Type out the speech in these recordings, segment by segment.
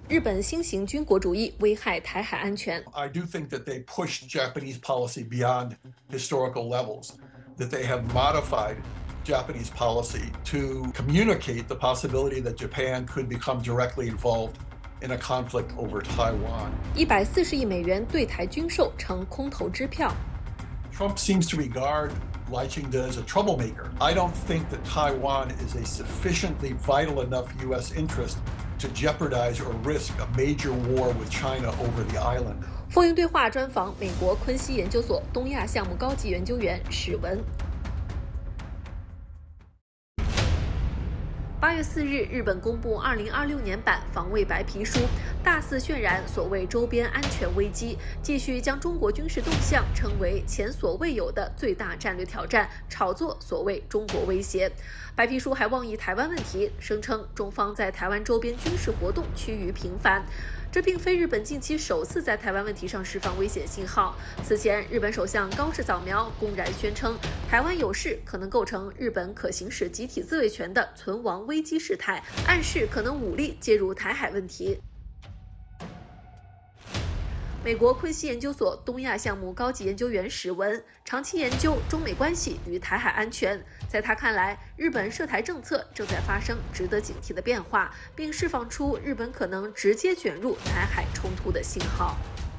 日本新型军国主义危害台海安全。 I do think that they pushed Japanese policy beyond historical levels, that they have modified Japanese policy to communicate the possibility that Japan could become directly involved in a conflict over Taiwan. 140亿美元对台军售成空头支票。 Trump seems to regard Lai-Ching-te as a troublemaker. I don't think that Taiwan is a sufficiently vital enough U.S. interest to jeopardize or risk a major war with China over the island. 风云对话专访美国昆西研究所东亚项目高级研究员史文。8月4日，日本公布2026年版防卫白皮书，大肆渲染所谓周边安全危机，继续将中国军事动向称为前所未有的最大战略挑战，炒作所谓中国威胁。白皮书还妄议台湾问题，声称中方在台湾周边军事活动趋于频繁。这并非日本近期首次在台湾问题上释放危险信号。此前，日本首相高市早苗公然宣称，台湾有事可能构成日本可行使集体自卫权的存亡危机事态，暗示可能武力介入台海问题。美国昆西研究所东亚项目高级研究员史文长期研究中美关系与台海安全，在他看来，日本涉台政策正在发生值得警惕的变化，并释放出日本可能直接卷入台海冲突的信号。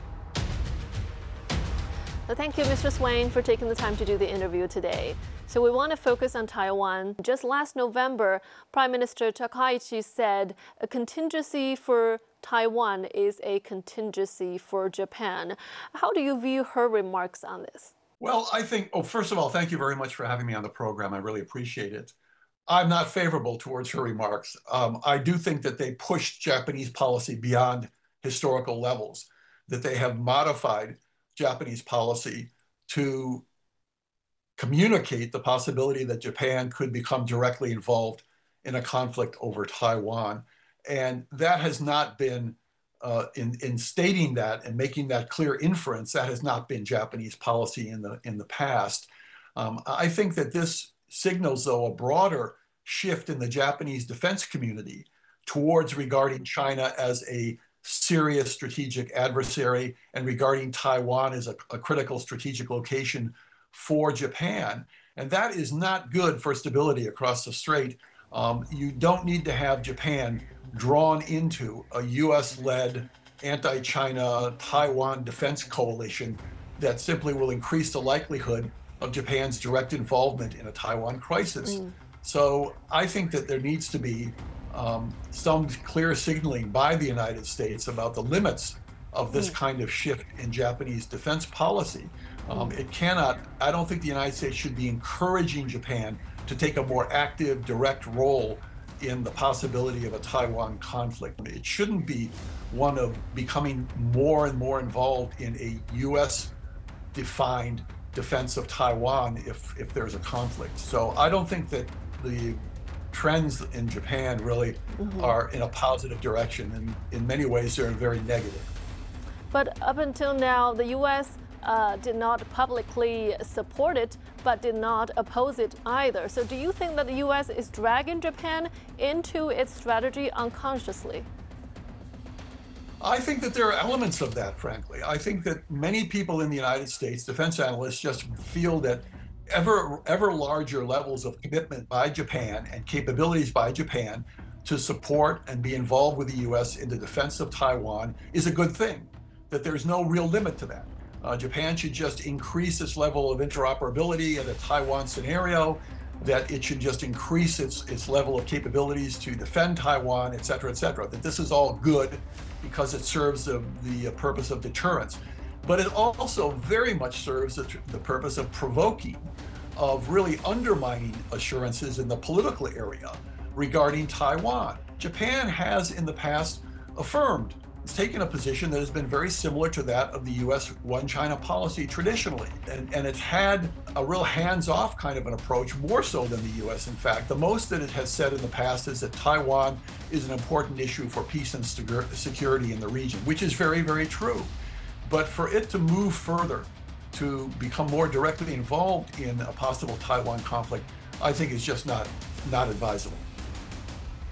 Well, thank you, Mr. Swain, for taking the time to do the interview today. So we want to focus on Taiwan. Just last November, Prime Minister Takaichi said a contingency for Taiwan is a contingency for Japan. How do you view her remarks on this? Well, I think, first of all, thank you very much for having me on the program. I really appreciate it. I'm not favorable towards her remarks. I do think that they pushed Japanese policy beyond historical levels, that they have modified Japanese policy to communicate the possibility that Japan could become directly involved in a conflict over Taiwan. And that has not been, in stating that and making that clear inference, that has not been Japanese policy in the past. I think that this signals, though, a broader shift in the Japanese defense community towards regarding China as a serious strategic adversary and regarding Taiwan as a critical strategic location for Japan. And that is not good for stability across the strait. You don't need to have Japan drawn into a US-led anti-China Taiwan defense coalition that simply will increase the likelihood of Japan's direct involvement in a Taiwan crisis. So I think that there needs to be some clear signaling by the United States about the limits of this kind of shift in Japanese defense policy. I don't think the United States should be encouraging Japan to take a more active, direct role in the possibility of a Taiwan conflict. It shouldn't be one of becoming more and more involved in a US-defined defense of Taiwan if there's a conflict. So I don't think that the trends in Japan really are in a positive direction, and in many ways they're very negative. But up until now, the U.S. Did not publicly support it, but did not oppose it either. So do you think that the U.S. is dragging Japan into its strategy unconsciously? I think that there are elements of that, frankly. I think that many people in the United States, defense analysts, just feel that ever larger levels of commitment by Japan and capabilities by Japan to support and be involved with the U.S. in the defense of Taiwan is a good thing, that there's no real limit to that. Japan should just increase its level of interoperability in a Taiwan scenario, that it should just increase its level of capabilities to defend Taiwan, et cetera, that this is all good because it serves the purpose of deterrence. But it also very much serves the purpose of provoking, of really undermining assurances in the political area regarding Taiwan. Japan has in the past affirmed, it's taken a position that has been very similar to that of the U.S. One China policy traditionally. And it's had a real hands-off kind of an approach, more so than the U.S. In fact, the most that it has said in the past is that Taiwan is an important issue for peace and security in the region, which is very, very true. But for it to move further, to become more directly involved in a possible Taiwan conflict, I think is just not advisable.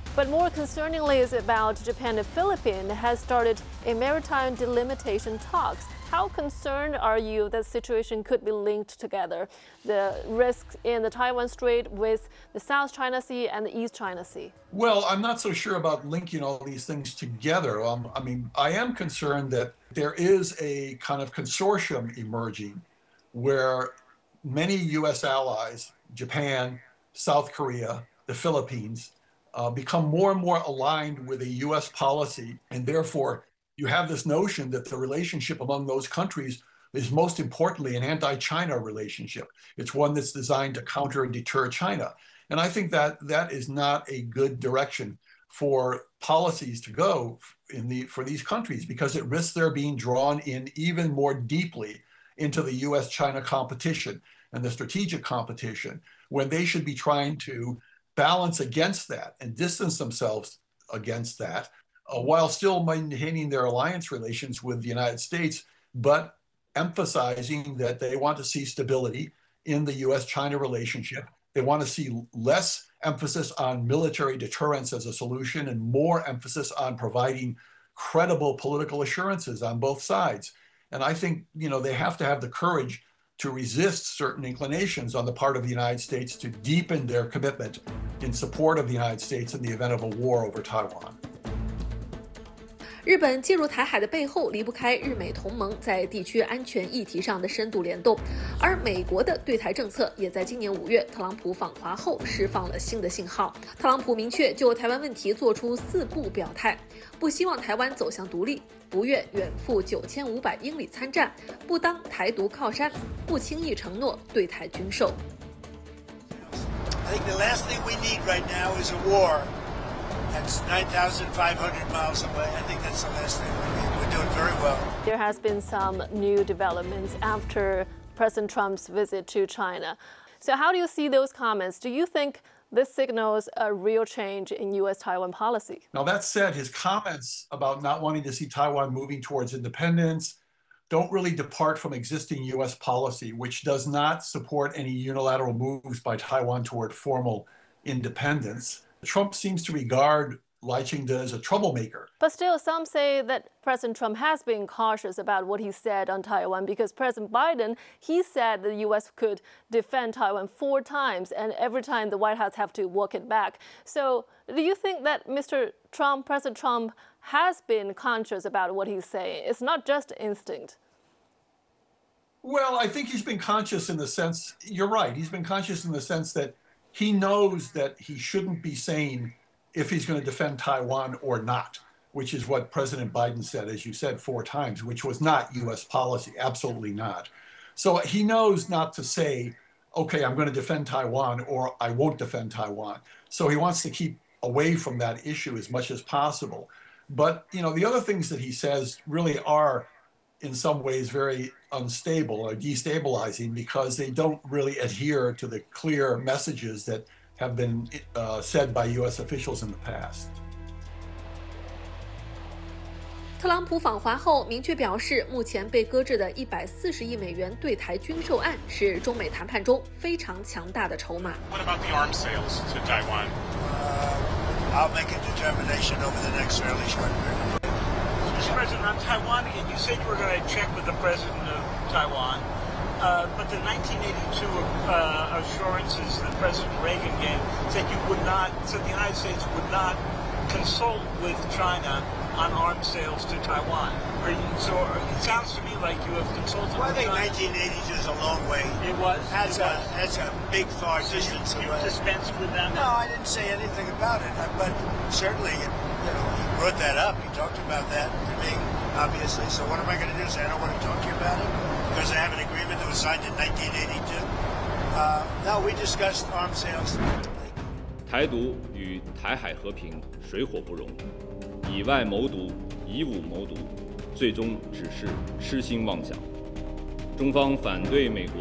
But more concerningly is about Japan and Philippines has started a maritime delimitation talks. How concerned are you that the situation could be linked together? The risks in the Taiwan Strait with the South China Sea and the East China Sea? Well, I'm not so sure about linking all these things together. I mean, I am concerned that there is a kind of consortium emerging where many U.S. allies, Japan, South Korea, the Philippines, become more and more aligned with a U.S. policy, and therefore you have this notion that the relationship among those countries is most importantly an anti-China relationship. It's one that's designed to counter and deter China. And I think that that is not a good direction for policies to go for these countries, because it risks their being drawn in even more deeply into the U.S.-China competition and the strategic competition, when they should be trying to balance against that and distance themselves against that, while still maintaining their alliance relations with the United States, but emphasizing that they want to see stability in the U.S.-China relationship. They want to see less emphasis on military deterrence as a solution and more emphasis on providing credible political assurances on both sides. And I think, they have to have the courage to resist certain inclinations on the part of the United States to deepen their commitment in support of the United States in the event of a war over Taiwan. 日本介入台海的背后，离不开日美同盟在地区安全议题上的深度联动，而美国的对台政策也在今年5月特朗普访华后释放了新的信号。特朗普明确就台湾问题做出4不表态：不希望台湾走向独立，不愿远赴9500英里参战，不当台独靠山，不轻易承诺对台军售。 I think the last thing we need right now is a war. That's 9,500 miles away. I think that's the last thing we need. We're doing very well. There has been some new developments after President Trump's visit to China. So how do you see those comments? Do you think this signals a real change in U.S.-Taiwan policy? Now, that said, his comments about not wanting to see Taiwan moving towards independence don't really depart from existing U.S. policy, which does not support any unilateral moves by Taiwan toward formal independence. Trump seems to regard Lai Ching-te as a troublemaker. But still, some say that President Trump has been cautious about what he said on Taiwan, because President Biden, he said the U.S. could defend Taiwan 4 times, and every time the White House have to walk it back. So do you think that President Trump has been conscious about what he's saying? It's not just instinct. Well, I think he's been conscious in the sense, you're right, he's been conscious in the sense that he knows that he shouldn't be saying if he's going to defend Taiwan or not, which is what President Biden said, as you said, 4 times, which was not U.S. policy, absolutely not. So he knows not to say, okay, I'm going to defend Taiwan or I won't defend Taiwan. So he wants to keep away from that issue as much as possible. But, the other things that he says really are in some ways very unstable or destabilizing, because they don't really adhere to the clear messages that have been said by U.S. officials in the past. 特朗普访华后明确表示，目前被搁置的140亿美元对台军售案是中美谈判中非常强大的筹码。 What about the arms sales to Taiwan? I'll make a determination over the next fairly short period. Mr. President, on Taiwan again, you said you were going to check with the president of Taiwan, but the 1982 assurances that President Reagan gave said the United States would not consult with China on arms sales to Taiwan. So it sounds to me like you have consulted Well, I with think China. 1982 is a long way. It was. That's a big far distance You away. dispensed with them? No, I didn't say anything about it, but certainly, he brought that up. He talked about that to me, obviously. So what am I going to do? Say I don't want to talk to you about it because I have an agreement that was signed in 1982? No, we discussed arms sales. 台独与台海和平水火不容，以外谋独，以武谋独，最终只是痴心妄想。中方反对美国